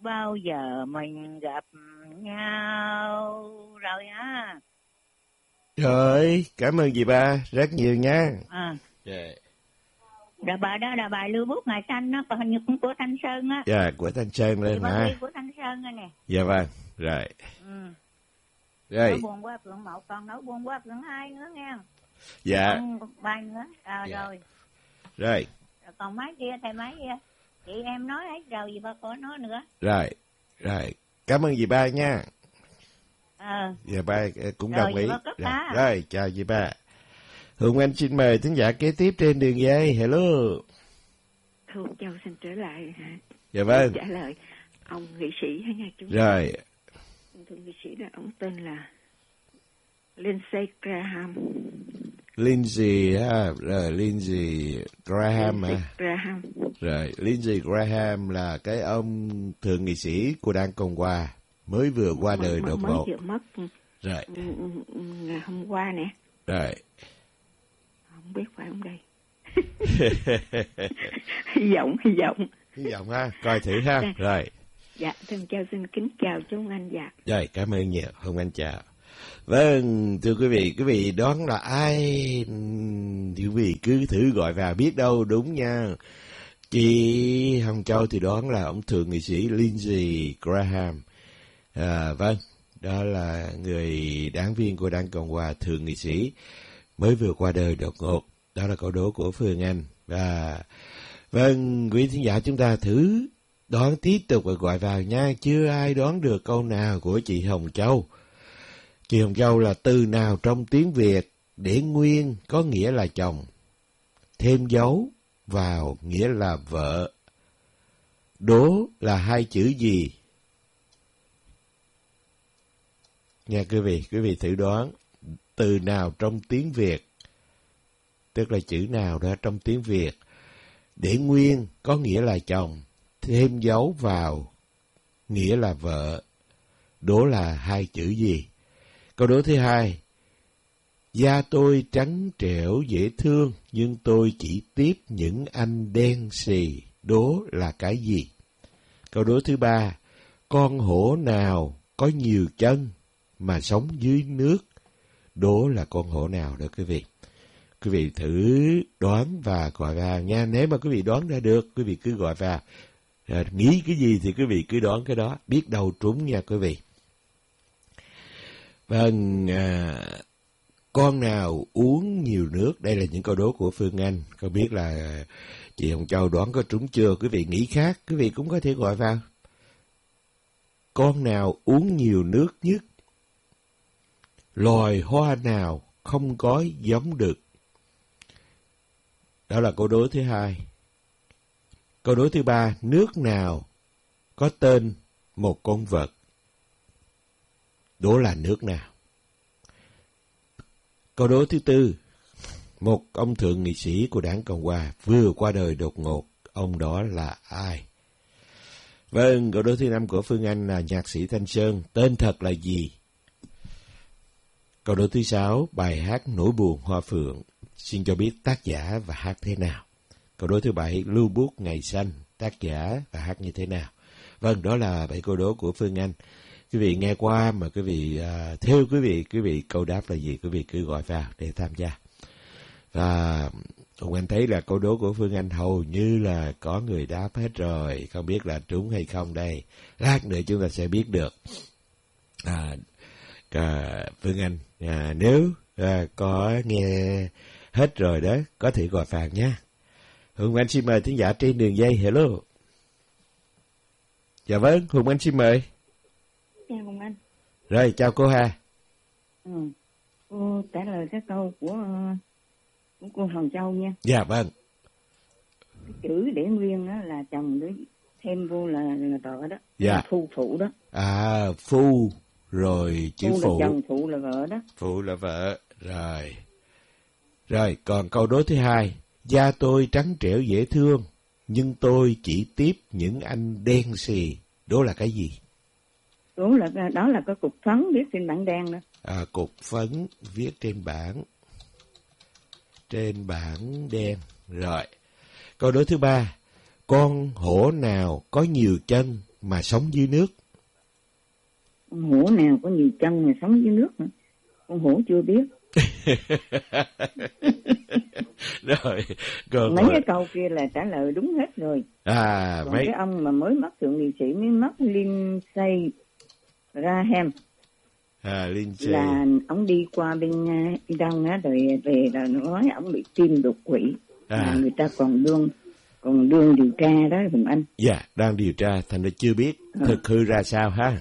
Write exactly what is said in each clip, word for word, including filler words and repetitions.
bao giờ mình gặp nhau rồi á. Rồi, cảm ơn dì ba rất nhiều nha. À. Dạ. Rồi bài đó là bài Lưu Bút Ngày Xanh đó, còn hình như cũng của Thanh Sơn á. Dạ, của Thanh Sơn lên hả? Của Thanh Sơn đây nè. Dạ vâng, rồi. Ừ. Rồi. Nỗi buồn quá phượng một, còn nỗi buồn quá phượng hai nữa nghe. Dạ. Còn bài nữa, à, dạ. rồi. Rồi. Còn máy kia, thầy máy kia. Chị em nói hết rồi, gì ba có nói nữa. Rồi, rồi. Cảm ơn dì ba nha. Ờ. Dì ba cũng rồi, đồng ý. Rồi, rồi, chào dì ba. Hùng Anh xin mời thính giả kế tiếp trên đường dây. Hello. Hùng Châu xin trở lại hả? Dạ vâng. Trả lời ông nghị sĩ hả nha chú. Rồi. Thưa nghị sĩ là ông tên là Lindsey Graham. Lindsey ha, rồi Lindsey Graham Lindsey à. Graham. Rồi, Lindsey Graham là cái ông thượng nghị sĩ của Đảng Cộng hòa mới vừa qua đời đột ngột. Mới vừa mất. Rồi. Ngày hôm qua nè. Rồi. Không biết phải không đây. Hy vọng, hy vọng. Hy vọng ha, coi thử ha. Dạ. Rồi. Dạ, thưa Châu xin kính chào chú Anh dạ. Rồi, cảm ơn nhiều, Hồng Anh chào. Vâng, thưa quý vị, quý vị đoán là ai? Quý vị cứ thử gọi vào biết đâu đúng nha. Chị Hồng Châu thì đoán là ông thượng nghị sĩ Lindsey Graham. À, vâng, đó là người đảng viên của Đảng Cộng hòa thượng nghị sĩ mới vừa qua đời đột ngột. Đó là câu đố của Phương Anh. Và vâng, quý thính giả chúng ta thử đoán tiếp tục và gọi vào nha. Chưa ai đoán được câu nào của chị Hồng Châu. Chị Hồng Châu là từ nào trong tiếng Việt để nguyên có nghĩa là chồng, thêm dấu vào nghĩa là vợ. Đố là hai chữ gì? Nha quý vị, quý vị thử đoán từ nào trong tiếng Việt, tức là chữ nào đó trong tiếng Việt để nguyên có nghĩa là chồng, thêm dấu vào nghĩa là vợ. Đố là hai chữ gì? Câu đố thứ hai. Da tôi trắng trẻo dễ thương, nhưng tôi chỉ tiếp những anh đen xì. Đố là cái gì? Câu đố thứ ba. Con hổ nào có nhiều chân mà sống dưới nước? Đố là con hổ nào đó quý vị? Quý vị thử đoán và gọi vào nha. Nếu mà quý vị đoán ra được, quý vị cứ gọi vào. À, nghĩ cái gì thì quý vị cứ đoán cái đó. Biết đâu trúng nha quý vị. Vâng, à, con nào uống nhiều nước? Đây là những câu đố của Phương Anh. Không biết là chị Hồng Châu đoán có trúng chưa? Quý vị nghĩ khác, quý vị cũng có thể gọi vào. Con nào uống nhiều nước nhất? Loài hoa nào không có giống đực? Đó là câu đố thứ hai. Câu đố thứ ba. Nước nào có tên một con vật? Đố là nước nào? Câu đố thứ tư. Một ông thượng nghị sĩ của Đảng Cộng hòa vừa qua đời đột ngột. Ông đó là ai? Vâng, câu đố thứ năm của Phương Anh là nhạc sĩ Thanh Sơn. Tên thật là gì? Câu đố thứ sáu. Bài hát Nỗi buồn hoa phượng. Xin cho biết tác giả và hát thế nào? Câu đố thứ bảy. Lưu bút ngày xanh. Tác giả và hát như thế nào? Vâng, đó là bảy câu đố của Phương Anh. Quý vị nghe qua mà quý vị à, theo quý vị, quý vị câu đáp là gì? Quý vị cứ gọi vào để tham gia. Và Hùng Anh thấy là câu đố của Phương Anh hầu như là có người đáp hết rồi. Không biết là trúng hay không đây. Lát nữa chúng ta sẽ biết được. À, à, Phương Anh, à, nếu à, có nghe hết rồi đó, có thể gọi vào nha. Hùng Anh xin mời thính giả trên đường dây. Hello. Dạ vâng, Hùng Anh xin mời. Chào Hùng Anh. Rồi, chào cô Hà. Ừ, cô trả lời cái câu của, của cô Hồng Châu nha. Dạ vâng. Cái chữ để nguyên đó là chồng, để thêm vô là, là vợ đó. Dạ. Là phu phụ đó. À, phu rồi chữ phu. phụ. Là chồng, phụ là vợ đó. Phụ là vợ, rồi. Rồi, còn câu đố thứ hai. Da tôi trắng trẻo dễ thương, nhưng tôi chỉ tiếp những anh đen xì. Đó là cái gì? Đó là, đó là cái cục phấn viết trên bảng đen đó. À, cục phấn viết trên bảng. Trên bảng đen. Rồi. Câu đố thứ ba. Con hổ nào có nhiều chân mà sống dưới nước? Con hổ nào có nhiều chân mà sống dưới nước hả? Con hổ chưa biết. Rồi, câu mấy hỏi... cái câu kia là trả lời đúng hết rồi. À, còn mấy... cái ông mà mới mất thượng nghị sĩ mới mất Lindsey Graham. À, Lindsey. Là ông đi qua bên uh, Đông á, rồi về là nói ông bị tim đột quỵ. À. Mà người ta còn đương còn đương điều tra đó Hùng Anh. Dạ, yeah, đang điều tra, thành ra chưa biết à. thực hư ra sao ha.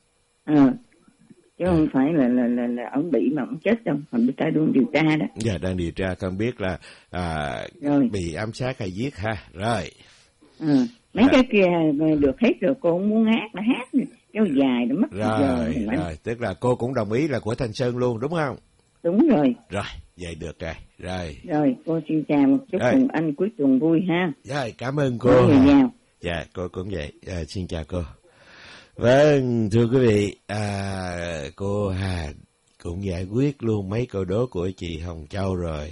À. Chứ à. không phải là là là, là ông bị mà ông chết đâu, mà người ta đương điều tra đó. Dạ, đang điều tra, không biết là à, bị ám sát hay giết ha. Rồi. À. Mấy à. cái kia được hết rồi, cô không muốn hát đã hát rồi. Kéo dài đã mất rồi, giờ. Rồi, rồi, tức là cô cũng đồng ý là của Thanh Sơn luôn, đúng không? Đúng rồi. Rồi, vậy được rồi. Rồi, rồi cô xin chào một chút cùng anh cuối tuần vui ha. Rồi, cảm ơn cô. Vào. Dạ, cô cũng vậy. À, xin chào cô. Vâng, thưa quý vị, à, cô Hà cũng giải quyết luôn mấy câu đố của chị Hồng Châu rồi.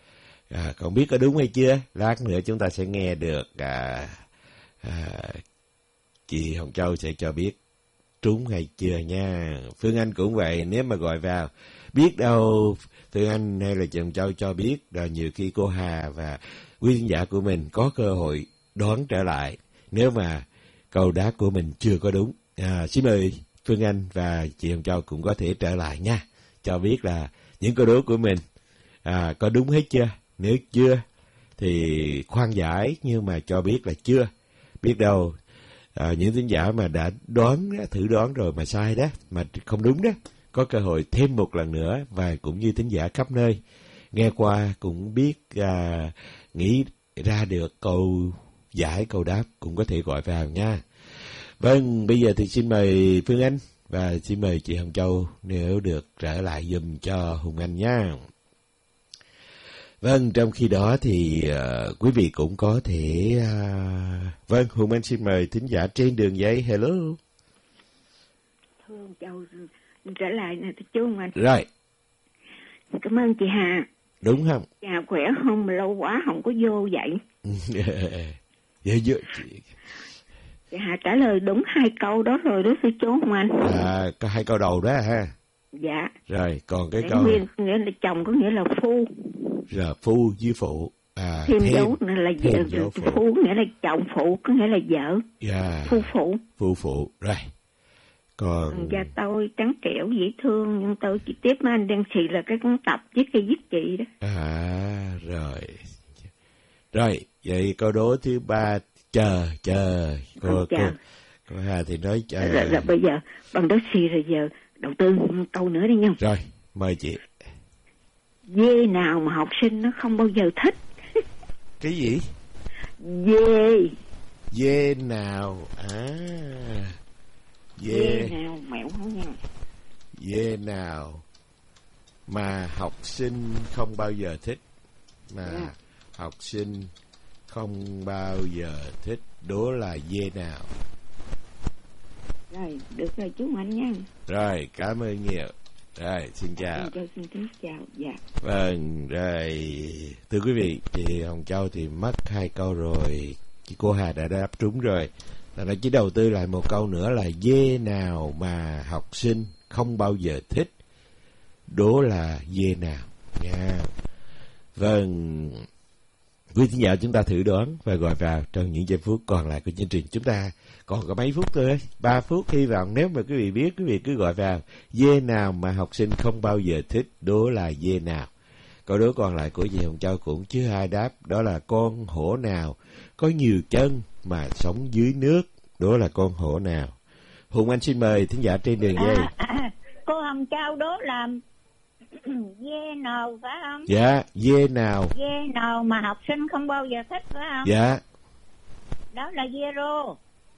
À, không biết có đúng hay chưa? Lát nữa chúng ta sẽ nghe được à, à, chị Hồng Châu sẽ cho biết trúng hay chưa nha. Phương Anh cũng vậy, nếu mà gọi vào, biết đâu Phương Anh hay là chị Hồng Châu cho biết, rồi nhiều khi cô Hà và quý khán giả của mình có cơ hội đoán trở lại nếu mà câu đáp của mình chưa có đúng. À, xin mời Phương Anh và chị Hồng Châu cũng có thể trở lại nha, cho biết là những câu đố của mình à, có đúng hết chưa. Nếu chưa thì khoan giải, nhưng mà cho biết là chưa. Biết đâu à, những thính giả mà đã đoán, thử đoán rồi mà sai đó, mà không đúng đó, có cơ hội thêm một lần nữa. Và cũng như thính giả khắp nơi nghe qua cũng biết à, nghĩ ra được câu giải, câu đáp cũng có thể gọi vào nha. Vâng, bây giờ thì xin mời Phương Anh và xin mời chị Hồng Châu nếu được trở lại giùm cho Hùng Anh nha. Vâng, trong khi đó thì uh, quý vị cũng có thể... Uh... Vâng, Hùng Anh xin mời thính giả trên đường dây. Hello. Thưa ông Châu, trở lại nè chú Hùng Anh. Rồi. Cảm ơn chị Hà. Đúng không? Dạ, khỏe không mà lâu quá không có vô vậy. Dạ, dạ. Chị Hà trả lời đúng hai câu đó rồi đó sư chú Hùng Anh. À, có hai câu đầu đó ha. Dạ. Rồi, còn cái Để câu... Nguyên, nghĩa là chồng có nghĩa là phu. Rồi, phu với phụ. À, thêm, thêm dấu là vợ, phụ. Phu nghĩa là chồng, phụ có nghĩa là vợ. Dạ. Phu phụ. Phu phụ, rồi. Còn... Dạ tôi trắng trẻo dễ thương, nhưng tôi chỉ tiếp với anh đen xì là cái cuốn tập viết cái viết chị đó. À, rồi. Rồi, vậy câu đố thứ ba, chờ, chờ. Cô, chờ. cô, cô Hà thì nói chờ. Rồi, rồi bây giờ, bằng đó xì rồi giờ, đầu tư câu nữa đi nha. Rồi, mời chị. Dê nào mà học sinh nó không bao giờ thích? Cái gì? Dê. Dê nào? À. Dê, dê nào mẹo không nha. Dê nào mà học sinh không bao giờ thích? Mà yeah. học sinh không bao giờ thích, đó là dê nào? Rồi, được rồi chú Mạnh nha. Rồi, cảm ơn nhiều. Rồi, xin chào. Xin, xin, xin chào, dạ. Vâng, rồi. Thưa quý vị, chị Hồng Châu thì mất hai câu rồi. Chị cô Hà đã đáp trúng rồi. Là chỉ đầu tư lại một câu nữa là dê nào mà học sinh không bao giờ thích, đó là dê nào nha. Vâng, quý thính giả chúng ta thử đoán và gọi vào trong những giây phút còn lại của chương trình. Chúng ta còn có mấy phút thôi, ba phút. Hy vọng nếu mà quý vị biết, quý vị cứ gọi vào. Dê nào mà học sinh không bao giờ thích, đó là dê nào? Câu đố còn lại của chị Hồng Châu cũng chưa ai đáp, đó là con hổ nào có nhiều chân mà sống dưới nước, đó là con hổ nào? Hùng Anh xin mời thính giả trên đường dây. À, à, cô Hồng Châu đó là dê nào phải không? Dạ, dê nào? Dê nào mà học sinh không bao giờ thích phải không? Dạ. Đó là zero.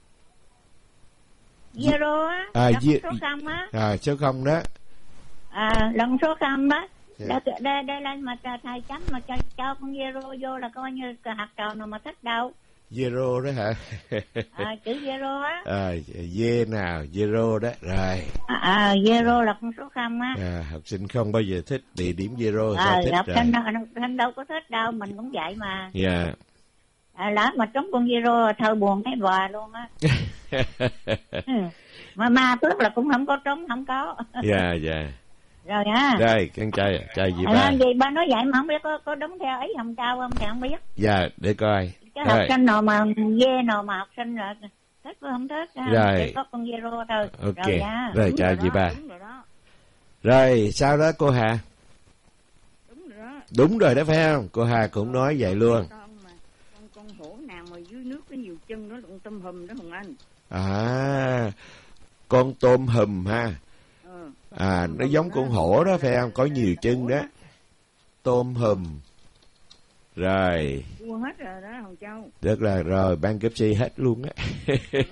Zero á, à, lần dê... số không á. À, số không đó. À, lần số không đó. Đây, đây, đây lên mà thầy chấm mà cho, cho con zero vô là coi như hạt trò nào mà thích đâu. Zero đó hả? À, chữ zero á. À, dê nào, zero đó, rồi. À, à zero là con số không á. À, học sinh không bao giờ thích, địa điểm zero, à, sao thích học rồi? sinh, học sinh đâu có thích đâu, mình cũng vậy mà. Dạ. Yeah. À, lát mà trống con zero thơ buồn thấy bà luôn á. Ừ. Mà ma tước là cũng không có trống, không có. Dạ, dạ. Rồi nha. Rồi, con trai, trai gì à, ba? Gì ba nói vậy mà không biết có, có đúng theo ý Hồng Châu không thì không biết. Dạ, để coi. Cái học sinh nào mà dê nào mà học sinh là thích với không thích. Rồi. Chỉ có con zero thôi. Ok. Rồi, nha. Rồi, chào chị ba. Đúng rồi đó. Rồi, sau đó cô Hà? Đúng rồi đó. Đúng rồi đó phải không? Cô Hà cũng nói vậy luôn. Con mà con con hổ nào mà dưới nước có nhiều chân đó, con tôm hùm đó Hồng Anh. À, con tôm hùm ha. Ừ. À, nó giống con hổ đó phải không? Có nhiều chân đó. Tôm hùm. Rồi. Mua hết rồi đó Hồng Châu. Rất là rồi, ban cấp C hết luôn á. Ừ.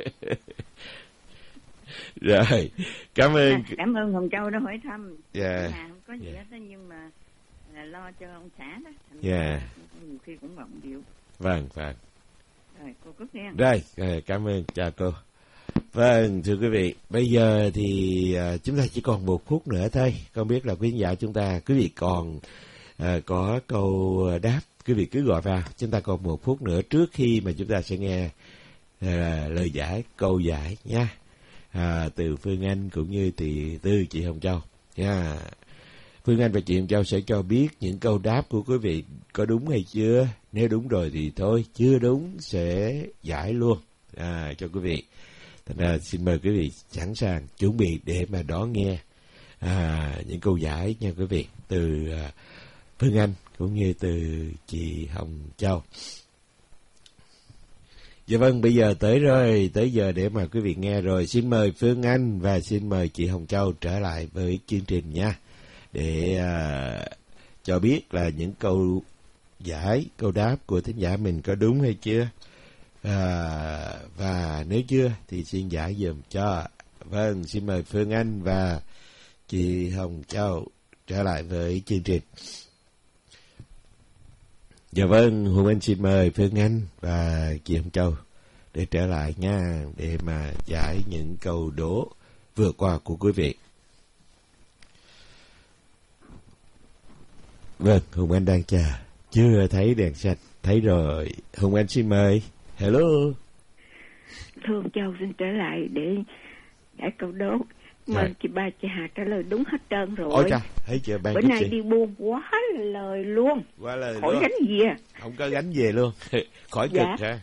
Rồi, cảm ơn. À, cảm ơn Hồng Châu đã hỏi thăm. Dạ. Yeah. Không có gì Yeah. hết đó, nhưng mà là lo cho ông xã đó. Dạ. Yeah. Nhiều khi cũng bận điệu. Vâng, vâng. Rồi, cô Cúc nghe. Rồi, cảm ơn, chào cô. Vâng, thưa quý vị, bây giờ thì uh, chúng ta chỉ còn một phút nữa thôi. Không biết là quý khán giả chúng ta, quý vị còn uh, có câu đáp, quý vị cứ gọi vào. Chúng ta còn một phút nữa trước khi mà chúng ta sẽ nghe uh, lời giải, câu giải nha. À, từ Phương Anh cũng như từ, từ chị Hồng Châu nha. Phương Anh và chị Hồng Châu sẽ cho biết những câu đáp của quý vị có đúng hay chưa. Nếu đúng rồi thì thôi, chưa đúng sẽ giải luôn à, cho quý vị. Thành ra xin mời quý vị sẵn sàng chuẩn bị để mà đón nghe à, những câu giải nha quý vị, từ à, Phương Anh cũng như từ chị Hồng Châu. Dạ vâng, bây giờ tới rồi, tới giờ để mà quý vị nghe rồi. Xin mời Phương Anh và xin mời chị Hồng Châu trở lại với chương trình nha. Để à, cho biết là những câu giải, câu đáp của thính giả mình có đúng hay chưa. À, và nếu chưa thì xin giải dùm cho. Vâng, xin mời Phương Anh và chị Hồng Châu trở lại với chương trình. Dạ vâng, Hùng Anh xin mời Phương Anh và chị Hồng Châu để trở lại nha, để mà giải những câu đố vừa qua của quý vị. Vâng, Hùng Anh đang chờ, chưa thấy đèn xanh, thấy rồi. Hùng Anh xin mời. Hello. Thưa ông Châu, xin trở lại để giải câu đố. Mời chị ba chị Hà trả lời đúng hết trơn rồi. Ôi cha, thấy chưa ban. Bữa nay đi buôn quá lời luôn. Quá lời khỏi luôn. gánh về. Không có gánh về luôn. Khỏi cực dạ. ha.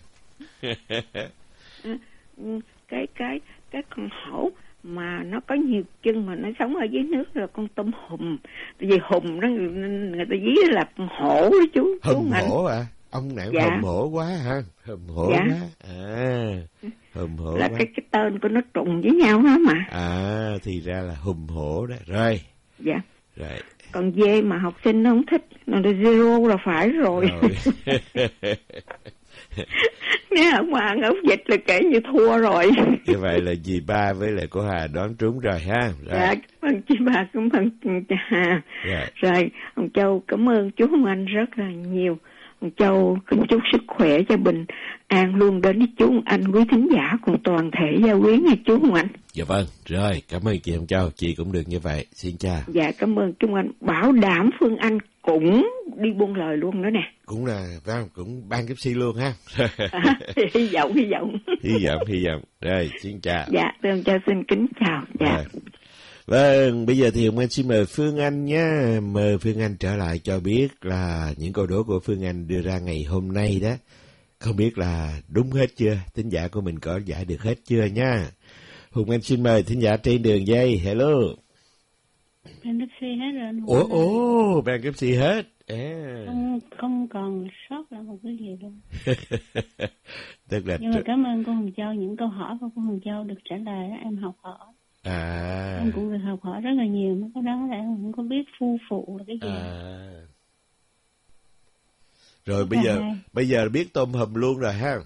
cái cái cái con hổ mà nó có nhiều chân mà nó sống ở dưới nước là con tôm hùm. Vì hùm nó người ta ví là con hổ đó chú. Hùm hổ à? Ông này dạ. hùm hổ quá ha. Hùm hổ dạ. quá. À, hùm hổ là quá. cái cái tên của nó trùng với nhau đó mà. À, thì ra là hùm hổ đó. Rồi. Dạ. Rồi. Còn dê mà học sinh nó không thích, nó là zero là phải rồi. rồi. Nếu không mà ăn ốc vịt là kể như thua rồi. Như vậy là dì ba với lại cô Hà đoán trúng rồi ha. Rồi. Dạ, cảm ơn chị ba, cảm ơn chị Hà. Rồi. Rồi, ông Châu cảm ơn chú Hồng Anh rất là nhiều. Ông Châu kính chúc sức khỏe cho bình an luôn đến với chú Anh, quý thính giả cùng toàn thể gia quyến nha chú Hồng Anh. Dạ vâng, rồi, cảm ơn chị Hồng Châu, chị cũng được như vậy. Xin chào. Dạ, cảm ơn chú Anh, bảo đảm Phương Anh cũng đi buông lời luôn nữa nè. Cũng là, vâng, cũng ban cấp C luôn ha. À, hy vọng, hy vọng. Hy vọng, hy vọng. Rồi, xin chào. Dạ, thưa ông Châu xin kính chào. Dạ. Rồi. Vâng, bây giờ thì Hồng Anh xin mời Phương Anh nhé. Mời Phương Anh trở lại cho biết là những câu đố của Phương Anh đưa ra ngày hôm nay đó. Không biết là đúng hết chưa? Thính giả của mình có giải được hết chưa nha? Hùng Anh xin mời thính giả trên đường dây. Hello. Ban cấp C hết rồi. Ủa, ồ, ban cấp C hết. À. Không, không còn sót lại một cái gì đâu. Tức là... Nhưng mà cảm ơn cô Hồng Châu, những câu hỏi của cô Hồng Châu được trả lời đó, em học hỏi. À. Em cũng được học hỏi rất là nhiều, mấy cái đó là em không có biết phu phụ là cái gì. À. Rồi bây giờ hay. Bây giờ biết tôm hùm luôn rồi ha.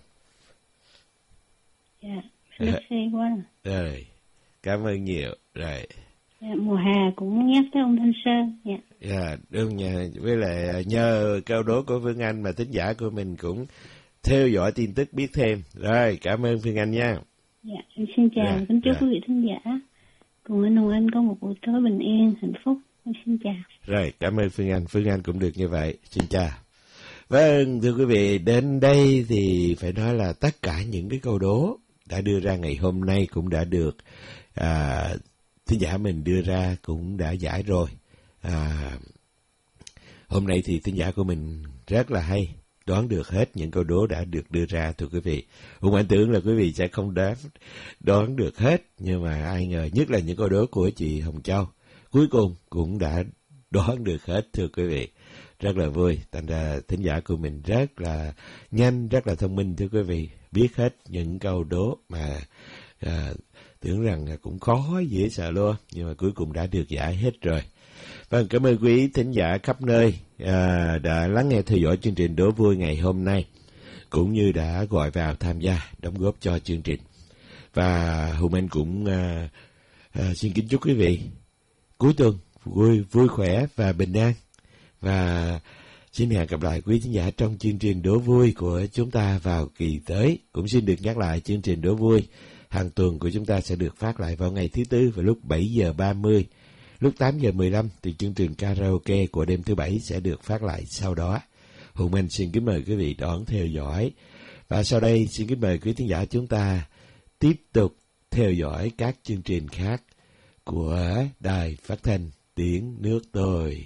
Dạ, rất xê quá. Rồi, cảm ơn nhiều. Rồi. Dạ, mùa hè cũng nhắc tới ông Thanh Sơn. Dạ. Dạ, đương nhà với lại nhờ câu đố của Phương Anh mà thính giả của mình cũng theo dõi tin tức biết thêm. Rồi, cảm ơn Phương Anh nha. Dạ, em xin chào, dạ, kính chúc dạ. quý vị thính giả cùng anh Hùng Anh có một buổi tối bình yên, hạnh phúc. Em xin chào. Rồi, cảm ơn Phương Anh. Phương Anh cũng được như vậy. Xin chào. Vâng, thưa quý vị, đến đây thì phải nói là tất cả những cái câu đố đã đưa ra ngày hôm nay cũng đã được à, thính giả mình đưa ra cũng đã giải rồi. À, hôm nay thì thính giả của mình rất là hay, đoán được hết những câu đố đã được đưa ra, thưa quý vị. Hùng Anh tưởng là quý vị sẽ không đoán, đoán được hết, nhưng mà ai ngờ, nhất là những câu đố của chị Hồng Châu, cuối cùng cũng đã đoán được hết, thưa quý vị. Rất là vui, thành ra thính giả của mình rất là nhanh, rất là thông minh, thưa quý vị. Biết hết những câu đố mà à, tưởng rằng cũng khó dễ sợ luôn, nhưng mà cuối cùng đã được giải hết rồi. Vâng, cảm ơn quý thính giả khắp nơi à, đã lắng nghe theo dõi chương trình Đố Vui ngày hôm nay, cũng như đã gọi vào tham gia, đóng góp cho chương trình. Và Hùng Anh cũng à, à, xin kính chúc quý vị cuối tuần vui, vui khỏe và bình an. Và xin hẹn gặp lại quý thính giả trong chương trình Đố Vui của chúng ta vào kỳ tới. Cũng xin được nhắc lại chương trình Đố Vui hàng tuần của chúng ta sẽ được phát lại vào ngày thứ Tư vào lúc bảy giờ ba mươi. Lúc tám giờ mười lăm thì chương trình karaoke của đêm thứ Bảy sẽ được phát lại sau đó. Hùng Anh xin kính mời quý vị đón theo dõi. Và sau đây xin kính mời quý thính giả chúng ta tiếp tục theo dõi các chương trình khác của Đài Phát thanh Tiếng Nước Tôi.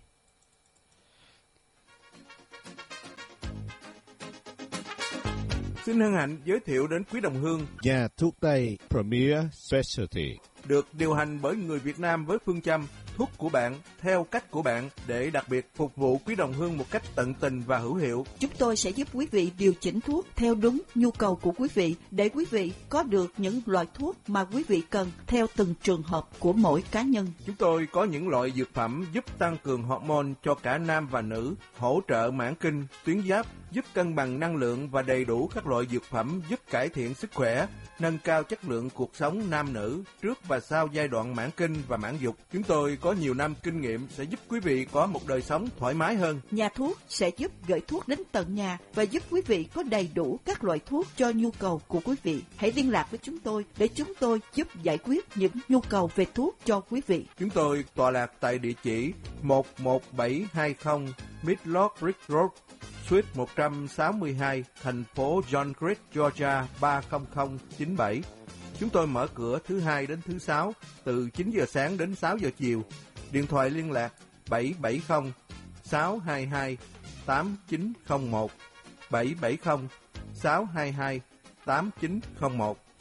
Xin hân hạnh giới thiệu đến quý đồng hương nhà thuốc Tây Premier Specialty, được điều hành bởi người Việt Nam với phương châm thuốc của bạn theo cách của bạn, để đặc biệt phục vụ quý đồng hương một cách tận tình và hữu hiệu. Chúng tôi sẽ giúp quý vị điều chỉnh thuốc theo đúng nhu cầu của quý vị, để quý vị có được những loại thuốc mà quý vị cần theo từng trường hợp của mỗi cá nhân. Chúng tôi có những loại dược phẩm giúp tăng cường hormone cho cả nam và nữ, hỗ trợ mãn kinh, tuyến giáp, giúp cân bằng năng lượng và đầy đủ các loại dược phẩm giúp cải thiện sức khỏe, nâng cao chất lượng cuộc sống nam nữ trước và sau giai đoạn mãn kinh và mãn dục. Chúng tôi có nhiều năm kinh nghiệm sẽ giúp quý vị có một đời sống thoải mái hơn. Nhà thuốc sẽ giúp gửi thuốc đến tận nhà và giúp quý vị có đầy đủ các loại thuốc cho nhu cầu của quý vị. Hãy liên lạc với chúng tôi để chúng tôi giúp giải quyết những nhu cầu về thuốc cho quý vị. Chúng tôi tọa lạc tại địa chỉ một một bảy hai không Midlot Ridge Road, Suite một trăm sáu mươi hai, thành phố John Creek, Georgia ba không không chín bảy. Chúng tôi mở cửa thứ hai đến thứ sáu từ chín giờ sáng đến sáu giờ chiều. Điện thoại liên lạc bảy bảy không sáu hai hai tám chín không một, bảy bảy không sáu hai hai tám chín không một.